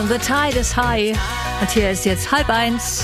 The Tide is High. Und hier ist jetzt 12:30.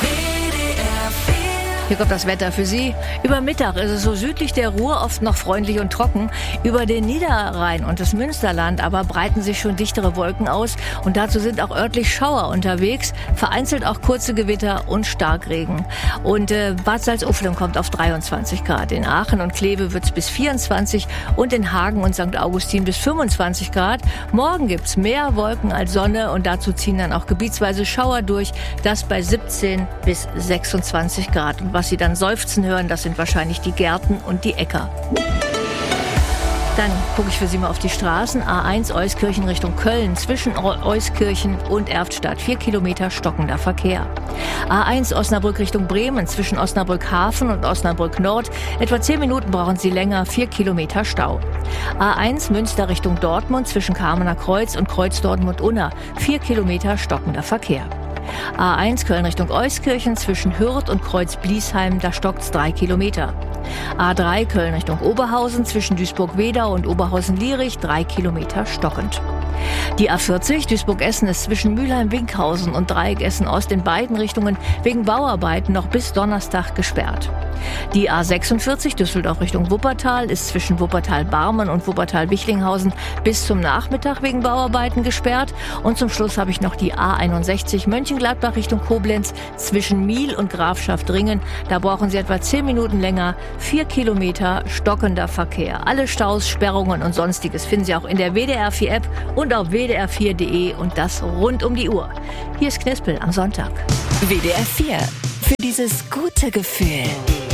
Hier kommt das Wetter für Sie. Über Mittag ist es so südlich der Ruhr oft noch freundlich und trocken. Über den Niederrhein und das Münsterland aber breiten sich schon dichtere Wolken aus. Und dazu sind auch örtlich Schauer unterwegs. Vereinzelt auch kurze Gewitter und Starkregen. Und Bad Salzuflen kommt auf 23 Grad. In Aachen und Kleve wird es bis 24 und in Hagen und St. Augustin bis 25 Grad. Morgen gibt es mehr Wolken als Sonne und dazu ziehen dann auch gebietsweise Schauer durch. Das bei 17 bis 26 Grad. Und was Sie dann seufzen hören, das sind wahrscheinlich die Gärten und die Äcker. Dann gucke ich für Sie mal auf die Straßen. A1 Euskirchen Richtung Köln, zwischen Euskirchen und Erftstadt. 4 Kilometer stockender Verkehr. A1 Osnabrück Richtung Bremen, zwischen Osnabrück Hafen und Osnabrück Nord. Etwa 10 Minuten brauchen Sie länger, 4 Kilometer Stau. A1 Münster Richtung Dortmund, zwischen Kamener Kreuz und Kreuz Dortmund-Unna. 4 Kilometer stockender Verkehr. A1 Köln Richtung Euskirchen, zwischen Hürth und Kreuz-Bliesheim, da stockt's 3 Kilometer. A3 Köln Richtung Oberhausen, zwischen Duisburg-Wedau und Oberhausen-Lierich, 3 Kilometer stockend. Die A40 Duisburg-Essen ist zwischen Mülheim-Winkhausen und Dreieck Essen-Ost in beiden Richtungen wegen Bauarbeiten noch bis Donnerstag gesperrt. Die A46 Düsseldorf Richtung Wuppertal ist zwischen Wuppertal-Barmen und Wuppertal-Wichlinghausen bis zum Nachmittag wegen Bauarbeiten gesperrt. Und zum Schluss habe ich noch die A61 Mönchengladbach Richtung Koblenz zwischen Miel und Grafschaft-Ringen. Da brauchen Sie etwa 10 Minuten länger, 4 Kilometer stockender Verkehr. Alle Staus, Sperrungen und Sonstiges finden Sie auch in der WDR 4 App und auf wdr4.de und das rund um die Uhr. Hier ist Knispel am Sonntag. WDR 4 für dieses gute Gefühl.